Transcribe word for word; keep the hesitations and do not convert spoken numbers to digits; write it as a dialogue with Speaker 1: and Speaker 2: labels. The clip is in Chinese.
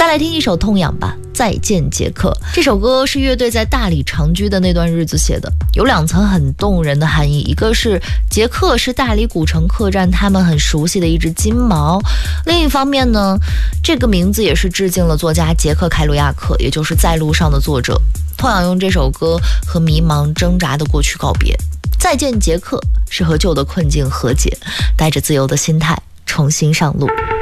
Speaker 1: 再来听一首痛痒吧，再见杰克。这首歌是乐队在大理长居的那段日子写的，有两层很动人的含义。一个是杰克是大理古城客栈他们很熟悉的一只金毛，另一方面呢，这个名字也是致敬了作家杰克凯鲁亚克，也就是在路上的作者。痛痒用这首歌和迷茫挣扎的过去告别。再见杰克是和旧的困境和解，带着自由的心态重新上路。